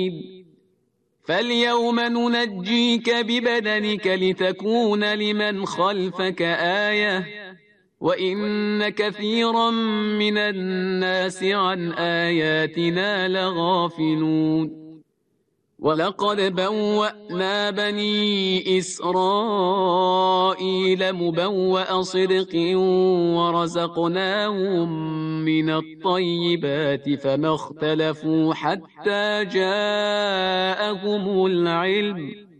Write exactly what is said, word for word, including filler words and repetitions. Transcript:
فاليوم ننجيك ببدنك لتكون لمن خلفك آية وإن كثيرا من الناس عن آياتنا لغافلون ولقد بوأنا بني إسرائيل مبوأ صدق ورزقناهم من الطيبات فما اختلفوا حتى جاءهم العلم